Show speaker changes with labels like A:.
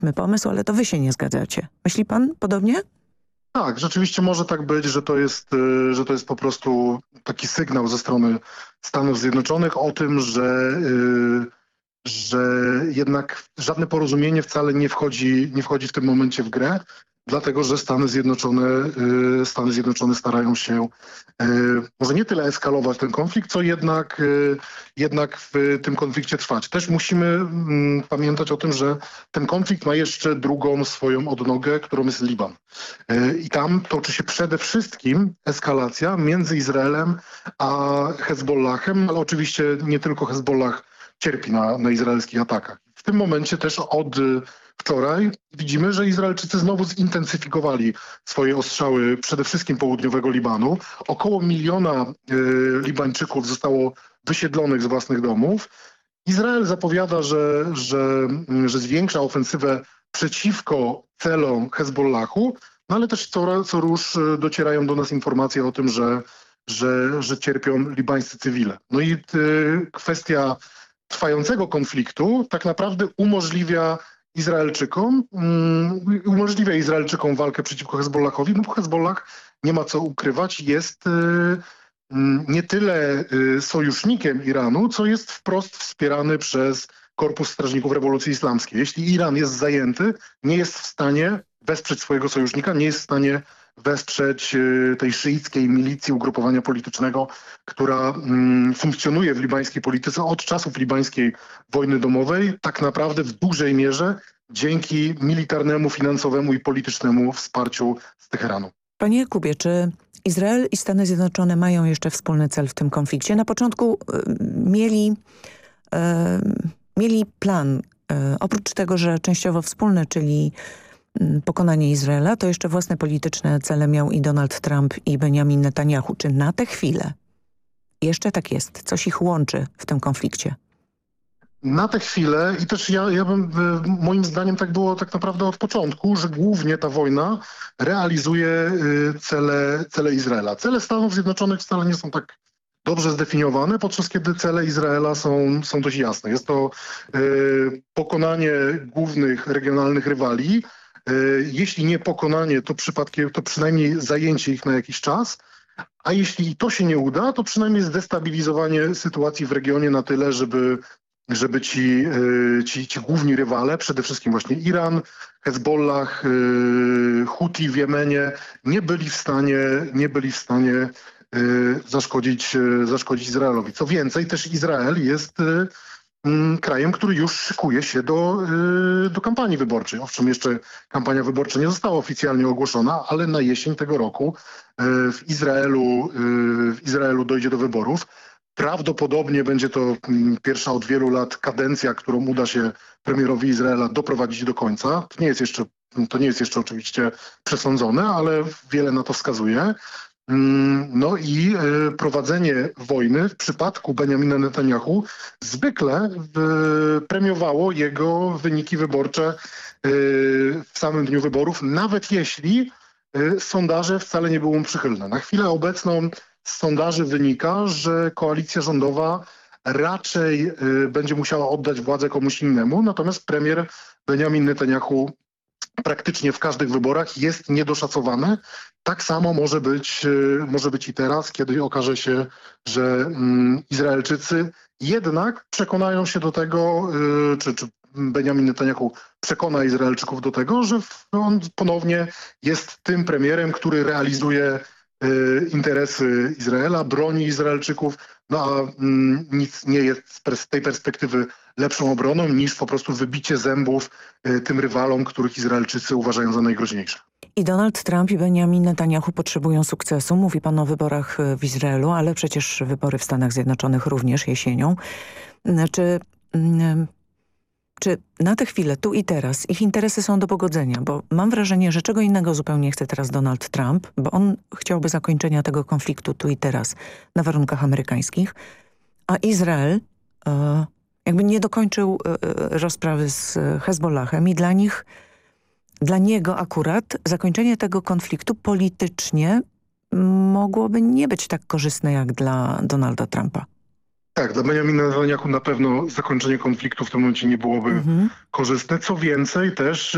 A: świetny pomysł, ale to wy się nie zgadzacie. Myśli pan podobnie?
B: Tak, rzeczywiście może tak być, że to jest po prostu taki sygnał ze strony Stanów Zjednoczonych o tym, że jednak żadne porozumienie wcale nie wchodzi w tym momencie w grę, dlatego że Stany Zjednoczone starają się może nie tyle eskalować ten konflikt, co jednak w tym konflikcie trwać. Też musimy pamiętać o tym, że ten konflikt ma jeszcze drugą swoją odnogę, którą jest Liban. I tam toczy się przede wszystkim eskalacja między Izraelem a Hezbollahem, ale oczywiście nie tylko Hezbollah cierpi na izraelskich atakach. W tym momencie też od wczoraj widzimy, że Izraelczycy znowu zintensyfikowali swoje ostrzały przede wszystkim południowego Libanu. Około 1 miliona Libańczyków zostało wysiedlonych z własnych domów. Izrael zapowiada, że zwiększa ofensywę przeciwko celom Hezbollahu, no ale też co rusz docierają do nas informacje o tym, że cierpią libańscy cywile. No i kwestia trwającego konfliktu tak naprawdę umożliwia Izraelczykom walkę przeciwko Hezbollahowi, no bo Hezbollah, nie ma co ukrywać, jest nie tyle sojusznikiem Iranu, co jest wprost wspierany przez Korpus Strażników Rewolucji Islamskiej. Jeśli Iran jest zajęty, nie jest w stanie wesprzeć swojego sojusznika, nie jest w stanie wesprzeć tej szyickiej milicji ugrupowania politycznego, która funkcjonuje w libańskiej polityce od czasów libańskiej wojny domowej, tak naprawdę w dużej mierze dzięki militarnemu, finansowemu i politycznemu wsparciu z Teheranu.
A: Panie Jakubie, czy Izrael i Stany Zjednoczone mają jeszcze wspólny cel w tym konflikcie? Na początku mieli plan, oprócz tego, że częściowo wspólny, czyli pokonanie Izraela, to jeszcze własne polityczne cele miał i Donald Trump i Benjamin Netanyahu. Czy na tę chwilę jeszcze tak jest? Coś ich łączy w tym konflikcie?
B: Na tę chwilę i też moim zdaniem tak było tak naprawdę od początku, że głównie ta wojna realizuje cele Izraela. Cele Stanów Zjednoczonych wcale nie są tak dobrze zdefiniowane, podczas kiedy cele Izraela są dość jasne. Jest to pokonanie głównych regionalnych rywali. Jeśli nie pokonanie, to przynajmniej zajęcie ich na jakiś czas. A jeśli to się nie uda, to przynajmniej zdestabilizowanie sytuacji w regionie na tyle, żeby ci główni rywale, przede wszystkim właśnie Iran, Hezbollah, Huti w Jemenie, nie byli w stanie zaszkodzić Izraelowi. Co więcej, też Izrael jest krajem, który już szykuje się do kampanii wyborczej. Owszem, jeszcze kampania wyborcza nie została oficjalnie ogłoszona, ale na jesień tego roku w Izraelu dojdzie do wyborów. Prawdopodobnie będzie to pierwsza od wielu lat kadencja, którą uda się premierowi Izraela doprowadzić do końca. To nie jest jeszcze oczywiście przesądzone, ale wiele na to wskazuje. No i prowadzenie wojny w przypadku Benjamina Netanyahu zwykle premiowało jego wyniki wyborcze w samym dniu wyborów, nawet jeśli sondaże wcale nie były mu przychylne. Na chwilę obecną z sondaży wynika, że koalicja rządowa raczej będzie musiała oddać władzę komuś innemu, natomiast premier Benjamin Netanyahu praktycznie w każdych wyborach jest niedoszacowany. Tak samo może być i teraz, kiedy okaże się, że Izraelczycy jednak przekonają się do tego, czy Benjamin Netanyahu przekona Izraelczyków do tego, że on ponownie jest tym premierem, który realizuje interesy Izraela, broni Izraelczyków, no a nic nie jest z tej perspektywy lepszą obroną niż po prostu wybicie zębów tym rywalom, których Izraelczycy uważają za najgroźniejsze.
A: I Donald Trump i Benjamin Netanyahu potrzebują sukcesu. Mówi pan o wyborach w Izraelu, ale przecież wybory w Stanach Zjednoczonych również jesienią. Czy na tę chwilę, tu i teraz, ich interesy są do pogodzenia? Bo mam wrażenie, że czego innego zupełnie chce teraz Donald Trump, bo on chciałby zakończenia tego konfliktu tu i teraz na warunkach amerykańskich, a Izrael jakby nie dokończył rozprawy z Hezbollahem i dla niego akurat zakończenie tego konfliktu politycznie mogłoby nie być tak korzystne jak dla Donalda Trumpa.
B: Tak, dla Benjamina Netanyahu na pewno zakończenie konfliktu w tym momencie nie byłoby korzystne. Co więcej też